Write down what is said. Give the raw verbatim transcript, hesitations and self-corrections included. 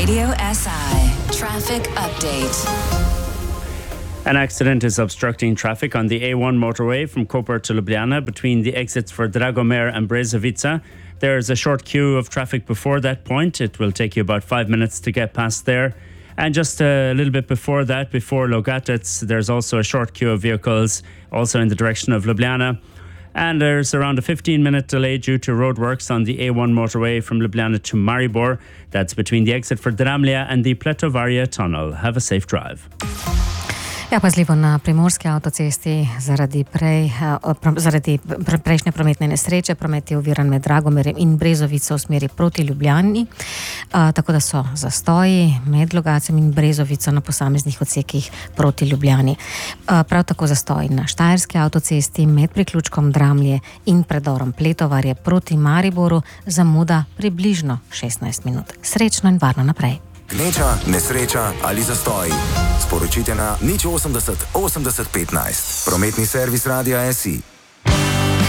Radio S I Traffic Update. An accident is obstructing traffic on the A one motorway from Koper to Ljubljana between the exits for Dragomir and Brezovica. There is a short queue of traffic before that point. It will take you about five minutes to get past there. And just a little bit before that, before Logatec, there's also a short queue of vehicles also in the direction of Ljubljana. And there's around a fifteen minute delay due to roadworks on the A one motorway from Ljubljana to Maribor. That's between the exit for Dramlja and the Pletovarje tunnel. Have a safe drive. Ja, pazljivo na primorski avtocesti zaradi, prej, zaradi prejšnje prometne nesreče. Promet je oviran med Dragomerjem in Brezovico v smeri proti Ljubljani, tako da so zastoji med Logatcem in Brezovico na posameznih odsekih proti Ljubljani. Prav tako zastoji na Štajerski avtocesti med priključkom Dramlje in predorom Pletovarje proti Mariboru, zamuda približno šestnajst minut. Srečno in varno naprej. Gneča, nesreča ali zastoj. Sporočite na nič osemdeset osemdeset petnajst. Prometni servis Radia S I.